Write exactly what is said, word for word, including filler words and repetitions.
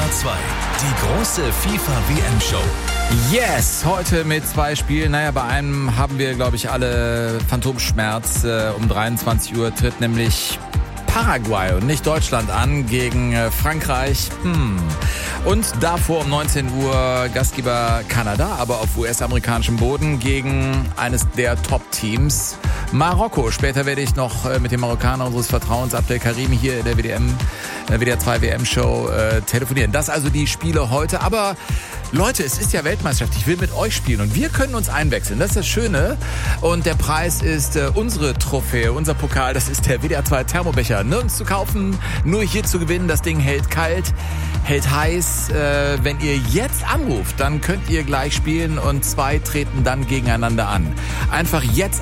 zwei, die große FIFA-W M-Show. Yes, heute mit zwei Spielen. Naja, bei einem haben wir, glaube ich, alle Phantomschmerz. Äh, um dreiundzwanzig Uhr tritt nämlich Paraguay und nicht Deutschland an gegen äh, Frankreich. Hm. Und davor um neunzehn Uhr Gastgeber Kanada, aber auf U S-amerikanischem Boden gegen eines der Top-Teams, Marokko. Später werde ich noch äh, mit dem Marokkaner unseres Vertrauens, Abdel Karimi, hier in der W D M, äh, W D R zwei W M-Show äh, telefonieren. Das also die Spiele heute. Aber Leute, es ist ja Weltmeisterschaft. Ich will mit euch spielen und wir können uns einwechseln. Das ist das Schöne. Und der Preis ist äh, unsere Trophäe, unser Pokal. Das ist der W D R zwei Thermobecher. Nirgends zu kaufen, nur hier zu gewinnen. Das Ding hält kalt, hält heiß. Äh, wenn ihr jetzt anruft, dann könnt ihr gleich spielen und zwei treten dann gegeneinander an. Einfach jetzt